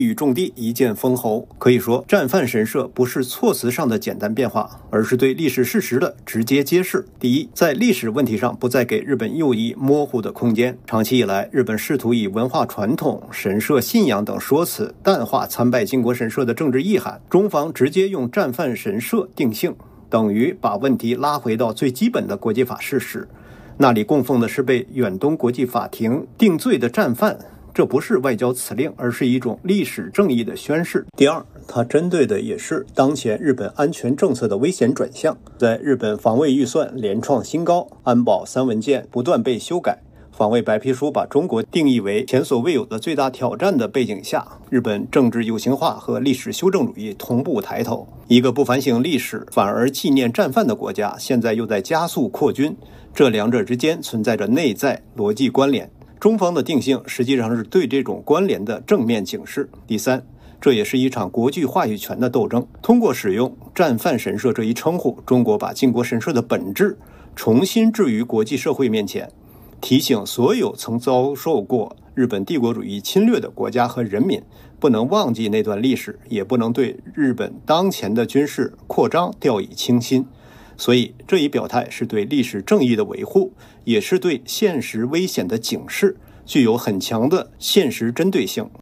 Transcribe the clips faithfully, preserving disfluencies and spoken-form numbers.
语种地，一剑封喉。可以说，战犯神社不是措辞上的简单变化，而是对历史事实的直接揭示。第一，在历史问题上不再给日本右翼模糊的空间。长期以来，日本试图以文化传统、神社信仰等说辞淡化参拜靖国神社的政治意涵。中方直接用战犯神社定性，等于把问题拉回到最基本的国际法事实。那里供奉的是被远东国际法庭定罪的战犯，这不是外交辞令，而是一种历史正义的宣示。第二，它针对的也是当前日本安全政策的危险转向。在日本防卫预算连创新高，安保三文件不断被修改，防卫白皮书把中国定义为前所未有的最大挑战的背景下，日本政治有形化和历史修正主义同步抬头。一个不反省历史反而纪念战犯的国家，现在又在加速扩军，这两者之间存在着内在逻辑关联。中方的定性实际上是对这种关联的正面警示。第三，这也是一场国际话语权的斗争。通过使用战犯神社这一称呼，中国把靖国神社的本质重新置于国际社会面前，提醒所有曾遭受过日本帝国主义侵略的国家和人民，不能忘记那段历史，也不能对日本当前的军事扩张掉以轻心。所以这一表态是对历史正义的维护，也是对现实危险的警示，具有很强的现实针对性。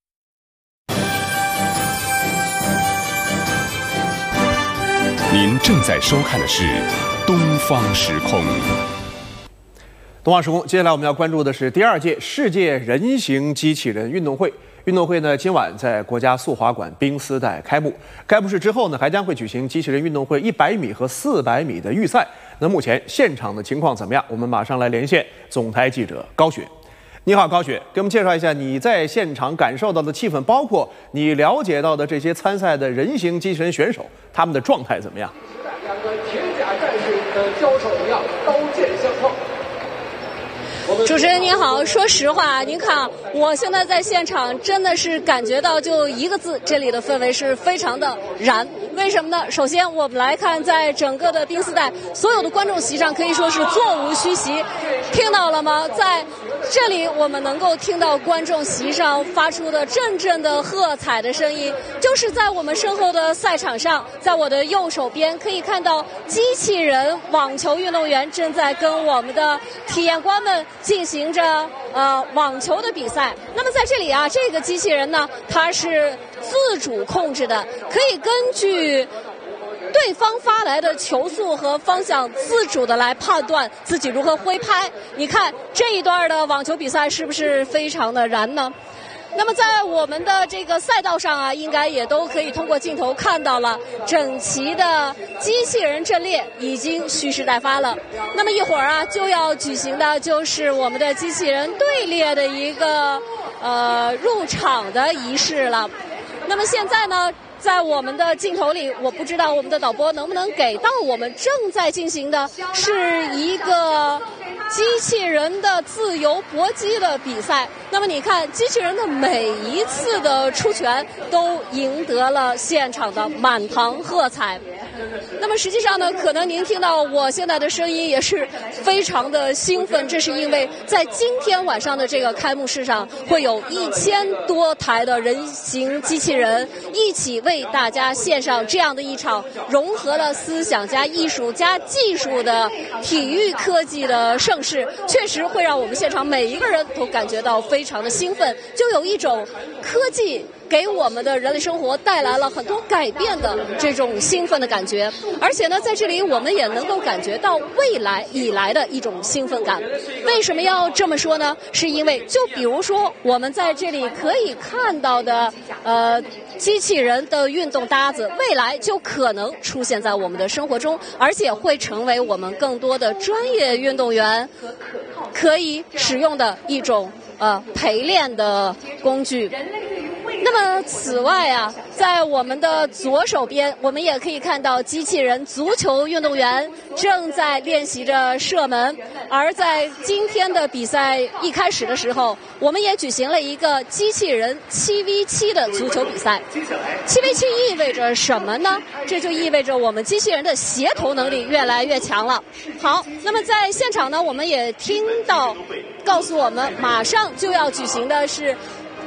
您正在收看的是东方时空。 东方时空，接下来我们要关注的是第二届世界人形机器人运动会。运动会呢，今晚在国家速滑馆冰丝带开幕。开幕式之后呢，还将会举行机器人运动会一百米和四百米的预赛。那目前现场的情况怎么样？我们马上来连线总台记者高雪。你好，高雪，给我们介绍一下你在现场感受到的气氛，包括你了解到的这些参赛的人形机器人选手，他们的状态怎么样？ 两个铁甲战士的交手一样，刀剑相碰。 主持人您好，说实话，您看我现在在现场真的是感觉到就一个字，这里的氛围是非常的燃。为什么呢？首先我们来看，在整个的冰丝带所有的观众席上可以说是座无虚席，听到了吗？在这里我们能够听到观众席上发出的阵阵的喝彩的声音，就是在我们身后的赛场上，在我的右手边可以看到机器人网球运动员正在跟我们的体验官们进行着呃网球的比赛。那么在这里啊，这个机器人呢，它是自主控制的，可以根据对方发来的球速和方向自主的来判断自己如何挥拍。你看这一段的网球比赛是不是非常的燃呢？那么在我们的这个赛道上啊，应该也都可以通过镜头看到了，整齐的机器人阵列已经蓄势待发了。那么一会儿啊，就要举行的就是我们的机器人队列的一个呃入场的仪式了。那么现在呢，在我们的镜头里，我不知道我们的导播能不能给到我们正在进行的是一个机器人的自由搏击的比赛。那么你看，机器人的每一次的出拳都赢得了现场的满堂喝彩。那么实际上呢，可能您听到我现在的声音也是非常的兴奋，这是因为在今天晚上的这个开幕式上，会有一千多台的人形机器人一起为大家献上这样的一场融合了思想加艺术加技术的体育科技的盛事，确实会让我们现场每一个人都感觉到非常的兴奋，就有一种科技给我们的人类生活带来了很多改变的这种兴奋的感觉。而且呢，在这里我们也能够感觉到未来以来的一种兴奋感。为什么要这么说呢？是因为就比如说我们在这里可以看到的呃机器人的运动搭子，未来就可能出现在我们的生活中，而且会成为我们更多的专业运动员可以使用的一种呃陪练的工具。那么此外啊，在我们的左手边，我们也可以看到机器人足球运动员正在练习着射门。而在今天的比赛一开始的时候，我们也举行了一个机器人 七 V 七 的足球比赛。七 V 七 意味着什么呢？这就意味着我们机器人的协同能力越来越强了。好，那么在现场呢，我们也听到告诉我们，马上就要举行的是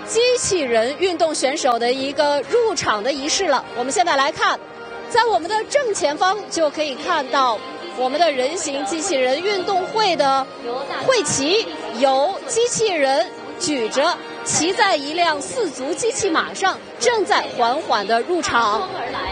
机器人运动选手的一个入场的仪式了。我们现在来看，在我们的正前方就可以看到我们的人形机器人运动会的会旗，由机器人举着骑在一辆四足机器马上，正在缓缓地入场。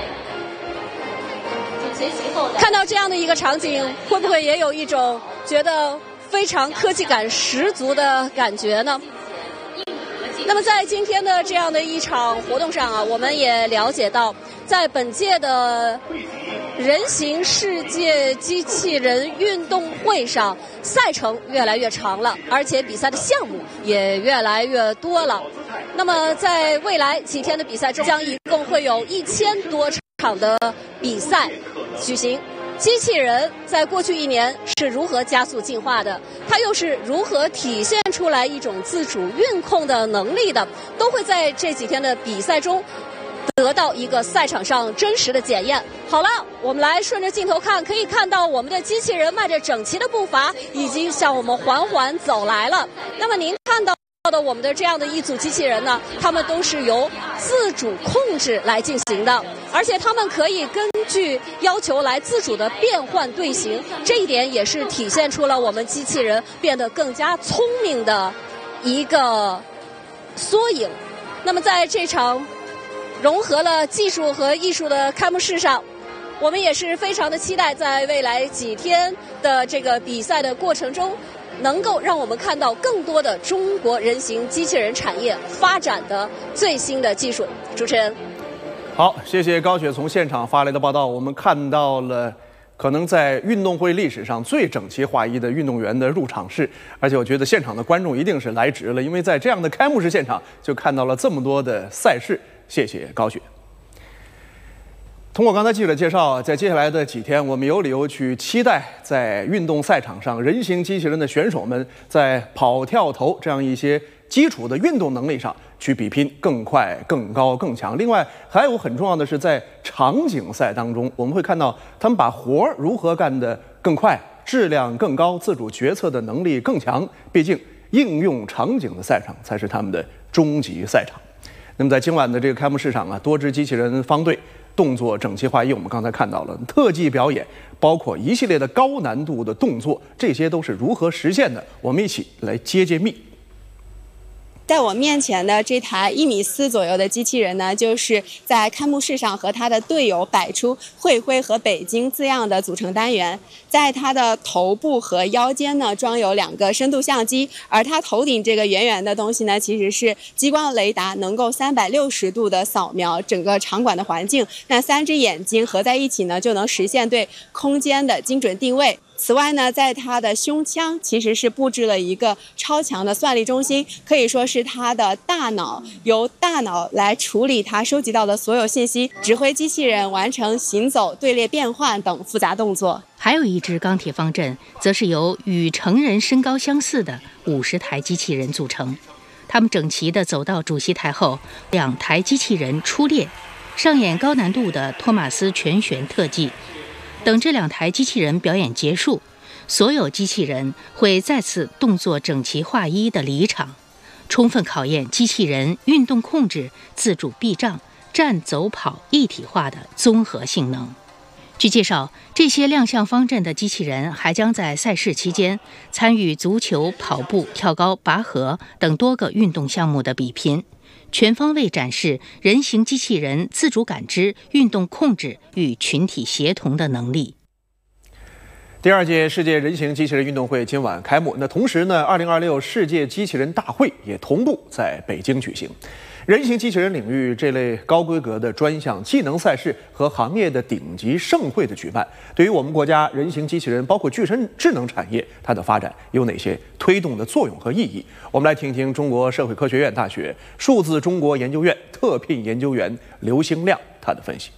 看到这样的一个场景，会不会也有一种觉得非常科技感十足的感觉呢？那么在今天的这样的一场活动上啊，我们也了解到，在本届的人形世界机器人运动会上，赛程越来越长了，而且比赛的项目也越来越多了。那么在未来几天的比赛中，将一共会有一千多场的比赛举行。机器人在过去一年是如何加速进化的，它又是如何体现出来一种自主运控的能力的，都会在这几天的比赛中得到一个赛场上真实的检验。好了，我们来顺着镜头看，可以看到我们的机器人迈着整齐的步伐，已经向我们缓缓走来了。那么您看到的我们的这样的一组机器人呢，他们都是由自主控制来进行的，而且他们可以根据要求来自主的变换队形，这一点也是体现出了我们机器人变得更加聪明的一个缩影。那么在这场融合了技术和艺术的开幕式上，我们也是非常的期待在未来几天的这个比赛的过程中，能够让我们看到更多的中国人形机器人产业发展的最新的技术。主持人， 好，谢谢高雪从现场发来的报道。我们看到了可能在运动会历史上最整齐划一的运动员的入场式，而且我觉得现场的观众一定是来值了，因为在这样的开幕式现场就看到了这么多的赛事。谢谢高雪。通过刚才记者介绍，在接下来的几天，我们有理由去期待在运动赛场上人形机器人的选手们在跑跳投这样一些基础的运动能力上去比拼更快、更高、更强。另外，还有很重要的是，在场景赛当中，我们会看到他们把活儿如何干得更快、质量更高、自主决策的能力更强。毕竟，应用场景的赛场才是他们的终极赛场。那么，在今晚的这个开幕式上啊，多支机器人方队动作整齐划一，我们刚才看到了特技表演，包括一系列的高难度的动作，这些都是如何实现的？我们一起来揭揭秘。 在我面前的这台一米四左右的机器人呢，就是在开幕式上和他的队友摆出会徽和北京字样的组成单元。在他的头部和腰间呢，装有两个深度相机，而他头顶这个圆圆的东西呢，其实是激光雷达，能够三百六十度的扫描整个场馆的环境。那三只眼睛合在一起呢，就能实现对空间的精准定位。此外呢，在他的胸腔其实是布置了一个超强的算力中心，可以说是他的大脑，由大脑来处理他收集到的所有信息，指挥机器人完成行走、队列变换等复杂动作。 还有一支钢铁方阵，则是由与成人身高相似的五十台机器人组成。他们整齐地走到主席台后，两台机器人出列，上演高难度的托马斯全旋特技。等这两台机器人表演结束，所有机器人会再次动作整齐划一地离场，充分考验机器人运动控制、自主避障、站走跑一体化的综合性能。据介绍，这些亮相方阵的机器人还将在赛事期间参与足球、跑步、跳高、拔河等多个运动项目的比拼，全方位展示人形机器人自主感知、运动控制与群体协同的能力。 第二届世界人形机器人运动会今晚开幕，那同时呢，二零二六世界机器人大会也同步在北京举行。人形机器人领域这类高规格的专项技能赛事和行业的顶级盛会的举办，对于我们国家人形机器人包括具身智能产业它的发展有哪些推动的作用和意义？我们来听听中国社会科学院大学数字中国研究院特聘研究员刘兴亮他的分析。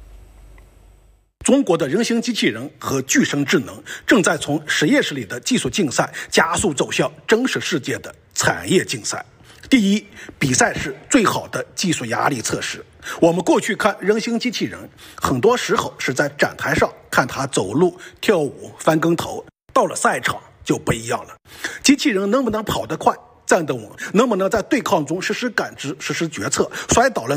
中国的人形机器人和具身智能正在从实验室里的技术竞赛加速走向真实世界的产业竞赛。第一，比赛是最好的技术压力测试。我们过去看人形机器人，很多时候是在展台上看它走路、跳舞、翻跟头，到了赛场就不一样了。机器人能不能跑得快， 站得稳，那么呢，在对抗中实施感知、实施决策，摔倒了